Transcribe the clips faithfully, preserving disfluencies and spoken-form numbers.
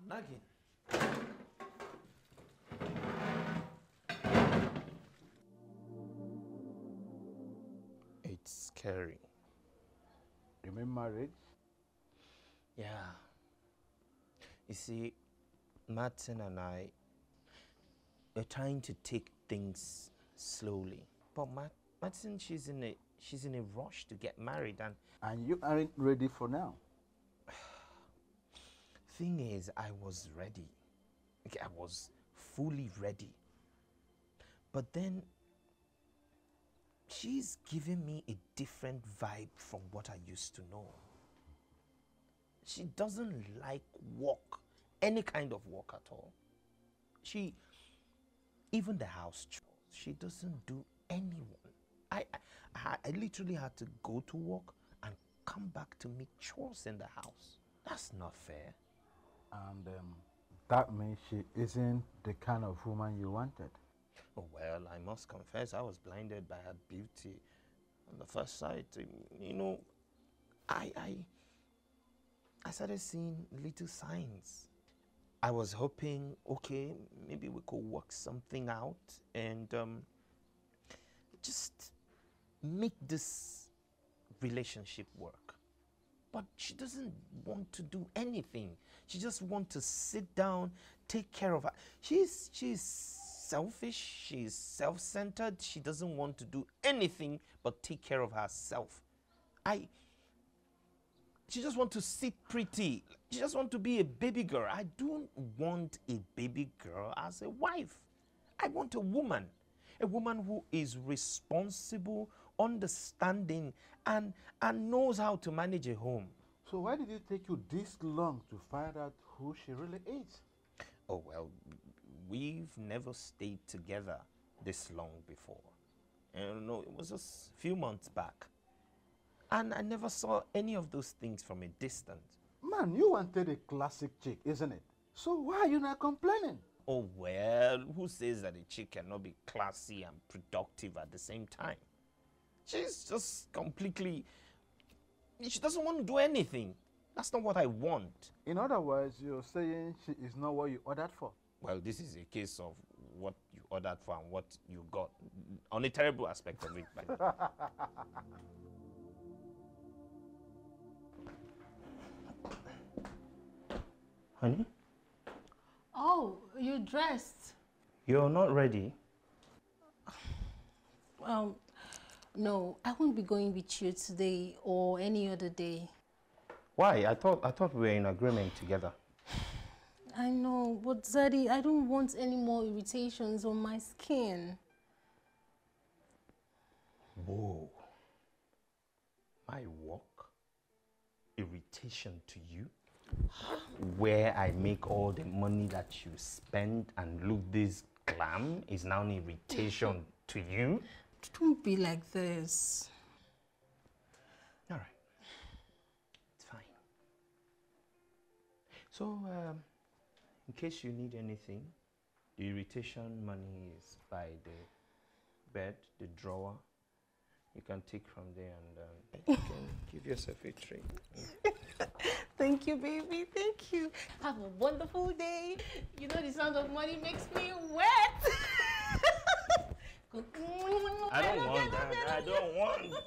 Nagging. It's scary. You mean marriage? Yeah. You see, Martin and I are trying to take things slowly. But Matt, Martin, she's in a she's in a rush to get married, and And you aren't ready for now. thing is, I was ready. Okay, I was fully ready. But then she's giving me a different vibe from what I used to know. She doesn't like work, any kind of work at all. She, even the house chores, she doesn't do anyone. I, I, I literally had to go to work and come back to make chores in the house. That's not fair. And um, that means she isn't the kind of woman you wanted. Oh, well, I must confess, I was blinded by her beauty on the first sight. You know, I, I, I started seeing little signs. I was hoping, okay, maybe we could work something out and um, just make this relationship work. But she doesn't want to do anything. She just wants to sit down, take care of her. She's, she's selfish, she's self-centered. She doesn't want to do anything but take care of herself. I, she just wants to sit pretty. She just wants to be a baby girl. I don't want a baby girl as a wife. I want a woman. A woman who is responsible, understanding, and, and knows how to manage a home. So why did it take you this long to find out who she really is? Oh, well, we've never stayed together this long before. And no, it was just a few months back. And I never saw any of those things from a distance. Man, you wanted a classic chick, isn't it? So why are you not complaining? Oh, well, who says that a chick cannot be classy and productive at the same time? She's just completely... She doesn't want to do anything. That's not what I want. In other words, you're saying she is not what you ordered for. Well, this is a case of what you ordered for and what you got. On a terrible aspect of it, by the way. Honey? Oh, you dressed? You're not ready? Um, no, I won't be going with you today or any other day. Why? I thought I thought we were in agreement together. I know, but Daddy, I don't want any more irritations on my skin. Whoa. My work? Irritation to you? Where I make all the money that you spend and look this glam is now an irritation to you? Don't be like this. All right. It's fine. So, um, in case you need anything, the irritation money is by the bed, the drawer. You can take from there and um, you can give yourself a treat. Thank you, baby. Thank you. Have a wonderful day. You know the sound of money makes me wet. I don't want that. I don't want.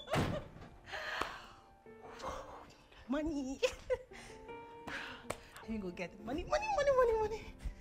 Money. Let me go get it. Money, money, money, money, money.